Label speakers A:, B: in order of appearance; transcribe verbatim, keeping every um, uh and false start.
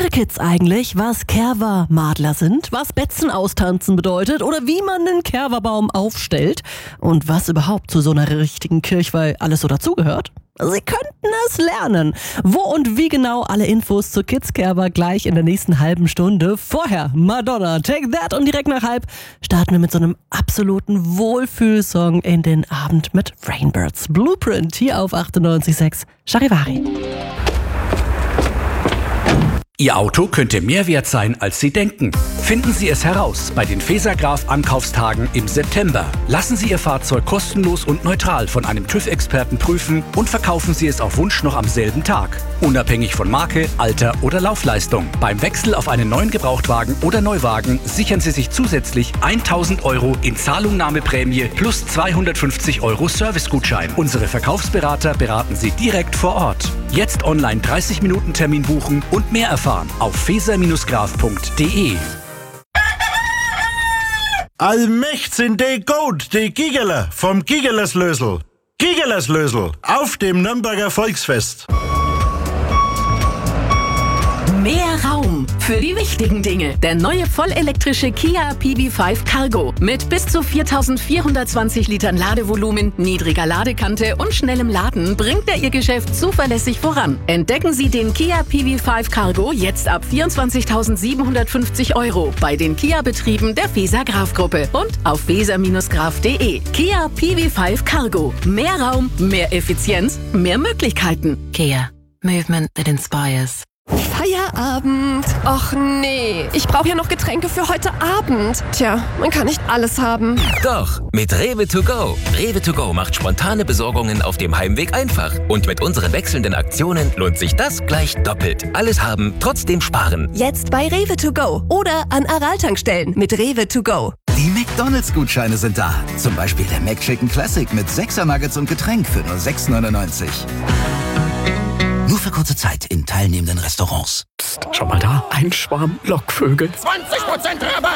A: Wussten Kids eigentlich, was Kerwa-Madler sind, was Betzen austanzen bedeutet oder wie man einen Kerwa-Baum aufstellt und was überhaupt zu so einer richtigen Kirchweih alles so dazugehört? Sie könnten es lernen. Wo und wie genau, alle Infos zu Kids Kerwa gleich in der nächsten halben Stunde. Vorher Madonna, Take That, und direkt nach halb starten wir mit so einem absoluten Wohlfühlsong in den Abend mit Rainbirds. Blueprint hier auf achtundneunzig Komma sechs Charivari.
B: Ihr Auto könnte mehr wert sein, als Sie denken. Finden Sie es heraus bei den Fesagraph Ankaufstagen im September. Lassen Sie Ihr Fahrzeug kostenlos und neutral von einem TÜV-Experten prüfen und verkaufen Sie es auf Wunsch noch am selben Tag. Unabhängig von Marke, Alter oder Laufleistung. Beim Wechsel auf einen neuen Gebrauchtwagen oder Neuwagen sichern Sie sich zusätzlich tausend Euro in Zahlungnahmeprämie plus zweihundertfünfzig Euro Servicegutschein. Unsere Verkaufsberater beraten Sie direkt vor Ort. Jetzt online dreißig Minuten Termin buchen und mehr erfahren auf feser graf punkt de.
C: Allmächt sind die gut, die Gigerle vom Gigerleslösel. Gigerleslösel auf dem Nürnberger Volksfest.
D: Mehr Raum für die wichtigen Dinge. Der neue vollelektrische Kia P V fünf Cargo mit bis zu viertausendvierhundertzwanzig Litern Ladevolumen, niedriger Ladekante und schnellem Laden bringt er Ihr Geschäft zuverlässig voran. Entdecken Sie den Kia P V fünf Cargo jetzt ab vierundzwanzigtausendsiebenhundertfünfzig Euro bei den Kia-Betrieben der Fesagraph-Gruppe und auf feser graf punkt de. Kia P V fünf Cargo. Mehr Raum, mehr Effizienz, mehr Möglichkeiten.
E: Kia. Movement that inspires.
F: Feierabend. Och nee, ich brauche ja noch Getränke für heute Abend. Tja, man kann nicht alles haben.
G: Doch, mit Rewe to go. Rewe to go macht spontane Besorgungen auf dem Heimweg einfach. Und mit unseren wechselnden Aktionen lohnt sich das gleich doppelt. Alles haben, trotzdem sparen.
F: Jetzt bei Rewe to go oder an Aral-Tankstellen mit Rewe to go.
H: Die McDonalds-Gutscheine sind da. Zum Beispiel der McChicken Classic mit sechser Nuggets und Getränk für nur sechs neunundneunzig. Nur für kurze Zeit in teilnehmenden Restaurants.
I: Psst, schau mal da, ein Schwarm Lockvögel.
J: zwanzig Prozent Rabatt